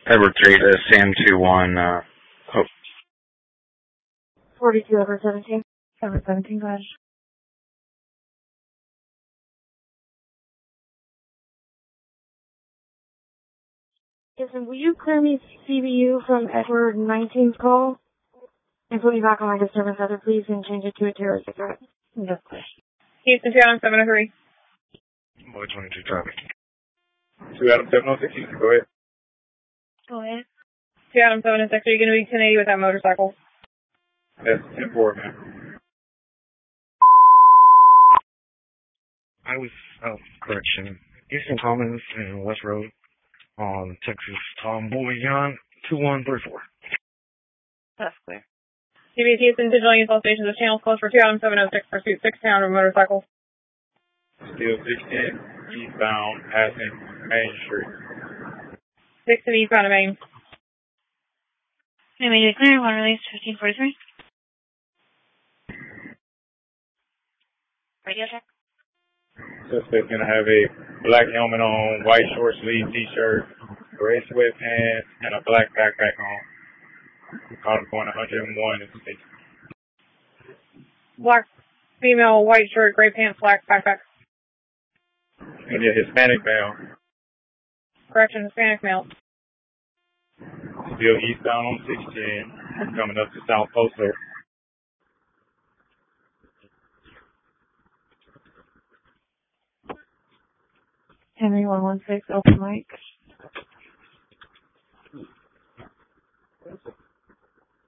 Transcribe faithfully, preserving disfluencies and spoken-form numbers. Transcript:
Edward three to Sam two one, uh, Hope. forty-two over seventeen. Over seventeen, go ahead. Jason, will you clear me C B U from Edward nineteen's call and put me back on my disturbance other, please, and change it to a terrorist threat? Yes, please. Houston, two Adam seven oh three. Boy twenty-two traffic. two Adam seven oh six, go ahead. Go ahead. two Adam seven oh six, are you going to be ten eighty with that motorcycle? That's ten four, man. I was, oh, correction. Eastern Commons and West Road on Texas Tom Bouillon two one three four. That's clear. C B S Houston, digital use all stations of channels closed for two Adam seven oh six, pursuit six ten on a motorcycle. Still sixteen, eastbound, passing Main Street. six ten eastbound of Main. Immediate clear, one release, fifteen forty-three. Radio check. Suspect gonna have a black helmet on, white short sleeve t-shirt, gray sweatpants, and a black backpack on. Caught him going one oh one in the state. Black female, white shirt, gray pants, black backpack. And a Hispanic male. Correction, Hispanic male. Still eastbound on six ten, coming up to South Postler. Henry one one six, open mic.